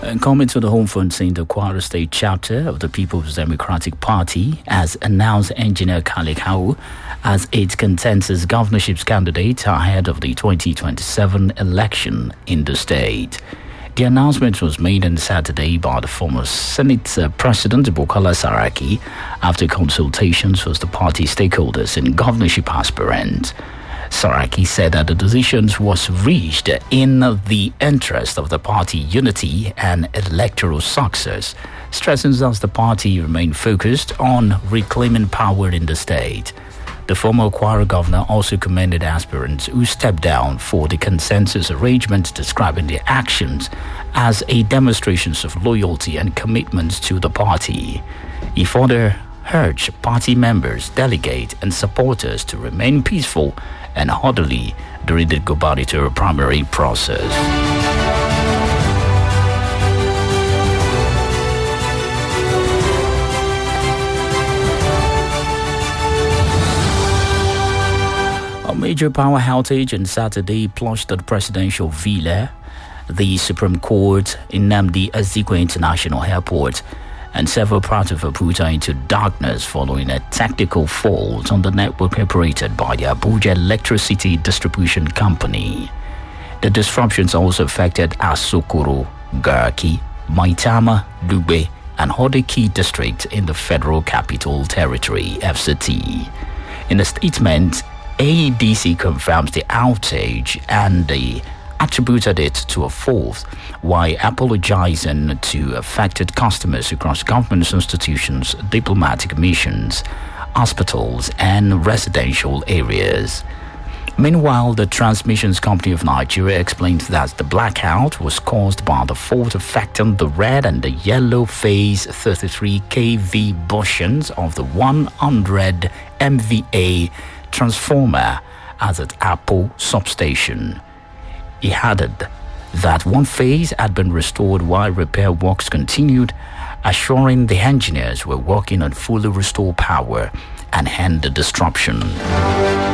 And coming to the home front, saying the Kwara State chapter of the People's Democratic Party has announced Engineer Khalid Hau as its consensus governorship candidate ahead of the 2027 election in the state. The announcement was made on Saturday by the former Senate President Bukola Saraki after consultations with the party stakeholders and governorship aspirants. Saraki said that the decision was reached in the interest of the party unity and electoral success, stressing that the party remained focused on reclaiming power in the state. The former Kwara governor also commended aspirants who stepped down for the consensus arrangement, describing their actions as a demonstration of loyalty and commitment to the party. He further urged party members, delegates, and supporters to remain peaceful and orderly during the gubernatorial primary process. A major power outage on Saturday plunged the presidential villa, the Supreme Court, Nnamdi Azikiwe International Airport, and several parts of Abuja into darkness following a technical fault on the network operated by the Abuja Electricity Distribution Company. The disruptions also affected Asokoro, Garki, Maitama, Dugbe, and other key districts in the Federal Capital Territory, FCT. In a statement, AEDC confirms the outage and they attributed it to a fault, while apologizing to affected customers across government institutions, diplomatic missions, hospitals, and residential areas. Meanwhile, the Transmissions Company of Nigeria explained that the blackout was caused by the fault affecting the red and the yellow phase 33 kV bushings of the 100 MVA transformer at Apple substation. He added that one phase had been restored while repair works continued, assuring the engineers were working on fully restored power and end the disruption.